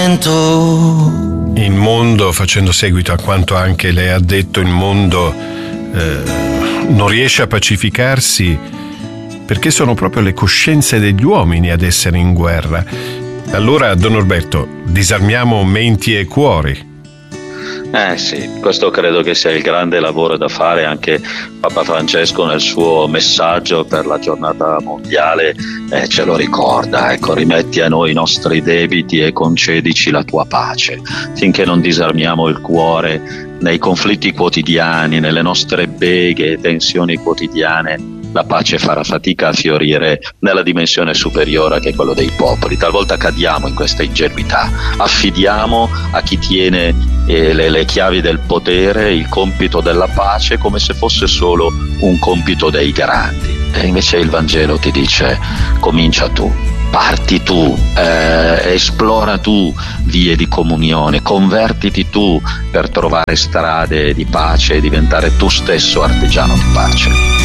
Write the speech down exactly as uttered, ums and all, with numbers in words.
Il mondo, facendo seguito a quanto anche lei ha detto, il mondo eh, non riesce a pacificarsi perché sono proprio le coscienze degli uomini ad essere in guerra. Allora, Don Norberto, disarmiamo menti e cuori. Eh sì, questo credo che sia il grande lavoro da fare. Anche Papa Francesco nel suo messaggio per la giornata mondiale eh, ce lo ricorda, ecco, rimetti a noi i nostri debiti e concedici la tua pace. Finché non disarmiamo il cuore nei conflitti quotidiani, nelle nostre beghe e tensioni quotidiane, la pace farà fatica a fiorire nella dimensione superiore che è quello dei popoli. Talvolta cadiamo in questa ingenuità, affidiamo a chi tiene eh, le, le chiavi del potere il compito della pace come se fosse solo un compito dei grandi, e invece il Vangelo ti dice: comincia tu, parti tu, eh, esplora tu vie di comunione, convertiti tu per trovare strade di pace e diventare tu stesso artigiano di pace.